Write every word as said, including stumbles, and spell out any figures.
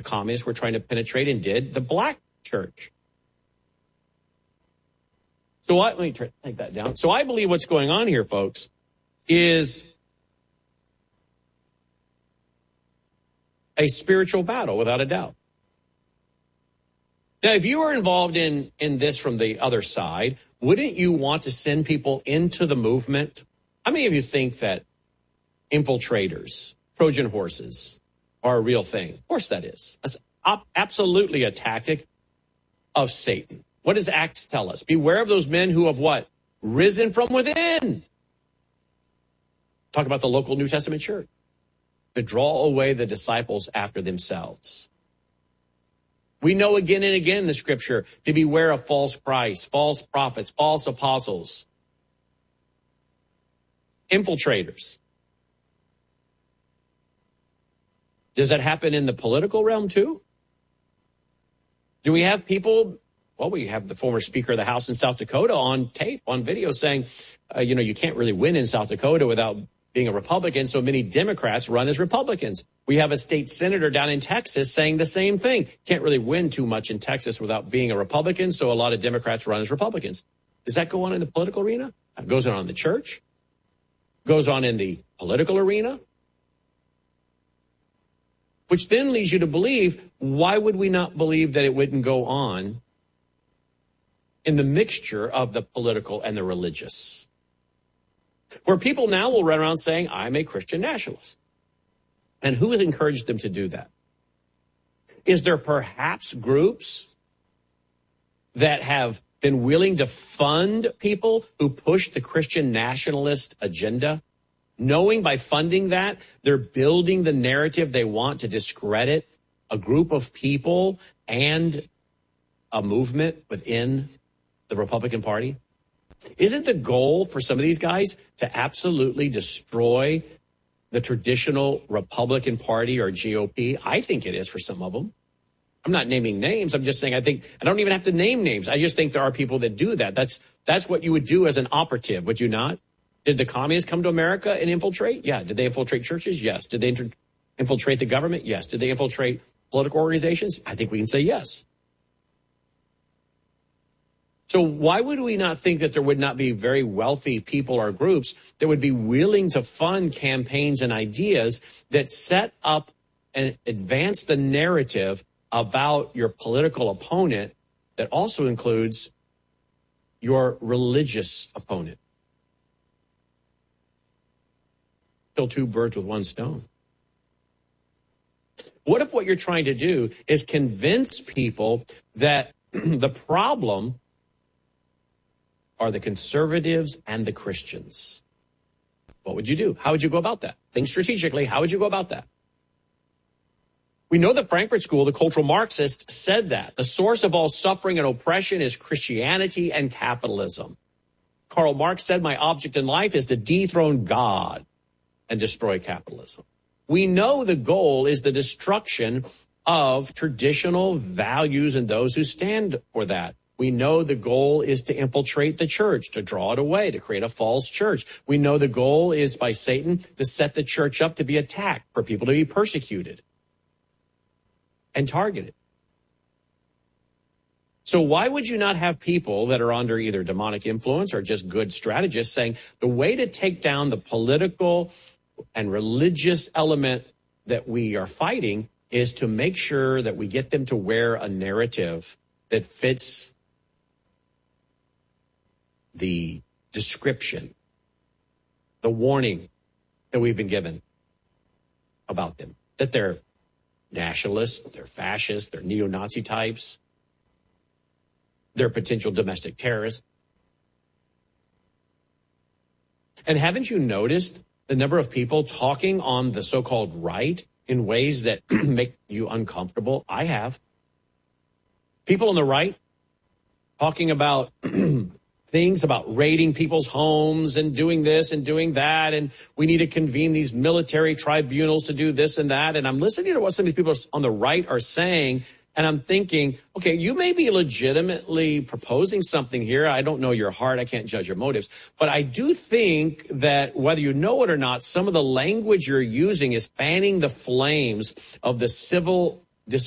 communists were trying to penetrate and did the black church. So what, let me try, take that down. So I believe what's going on here, folks, is a spiritual battle, without a doubt. Now, if you were involved in, in this from the other side, wouldn't you want to send people into the movement? How many of you think that infiltrators, Trojan horses, are a real thing? Of course that is. That's op- absolutely a tactic of Satan. What does Acts tell us? Beware of those men who have what? Risen from within. Talk about the local New Testament church. To draw away the disciples after themselves. We know again and again in the scripture to beware of false Christs, false prophets, false apostles, infiltrators. Does that happen in the political realm too? Do we have people, well, we have the former Speaker of the House in South Dakota on tape, on video saying, uh, you know, you can't really win in South Dakota without being a Republican, so many Democrats run as Republicans. We have a state senator down in Texas saying the same thing. Can't really win too much in Texas without being a Republican, so a lot of Democrats run as Republicans. Does that go on in the political arena? It goes on in the church. Goes on in the political arena. Which then leads you to believe, why would we not believe that it wouldn't go on in the mixture of the political and the religious? Where people now will run around saying, I'm a Christian nationalist. And who has encouraged them to do that? Is there perhaps groups that have been willing to fund people who push the Christian nationalist agenda, knowing by funding that they're building the narrative they want to discredit a group of people and a movement within the Republican Party? Isn't the goal for some of these guys to absolutely destroy the traditional Republican Party or G O P? I think it is for some of them. I'm not naming names. I'm just saying I think I don't even have to name names. I just think there are people that do that. That's that's what you would do as an operative, would you not? Did the communists come to America and infiltrate? Yeah. Did they infiltrate churches? Yes. Did they inter- infiltrate the government? Yes. Did they infiltrate political organizations? I think we can say yes. So why would we not think that there would not be very wealthy people or groups that would be willing to fund campaigns and ideas that set up and advance the narrative about your political opponent that also includes your religious opponent? Kill two birds with one stone. What if what you're trying to do is convince people that the problem are the conservatives and the Christians? What would you do? How would you go about that? Think strategically. How would you go about that? We know the Frankfurt School, the cultural Marxist, said that the source of all suffering and oppression is Christianity and capitalism. Karl Marx said, my object in life is to dethrone God and destroy capitalism. We know the goal is the destruction of traditional values and those who stand for that. We know the goal is to infiltrate the church, to draw it away, to create a false church. We know the goal is by Satan to set the church up to be attacked, for people to be persecuted and targeted. So why would you not have people that are under either demonic influence or just good strategists saying the way to take down the political and religious element that we are fighting is to make sure that we get them to wear a narrative that fits the description, the warning that we've been given about them, that they're nationalists, they're fascists, they're neo-Nazi types, they're potential domestic terrorists. And haven't you noticed the number of people talking on the so-called right in ways that make you uncomfortable? I have. People on the right talking about things about raiding people's homes and doing this and doing that. And we need to convene these military tribunals to do this and that. And I'm listening to what some of these people on the right are saying. And I'm thinking, okay, you may be legitimately proposing something here. I don't know your heart. I can't judge your motives. But I do think that whether you know it or not, some of the language you're using is fanning the flames of the civil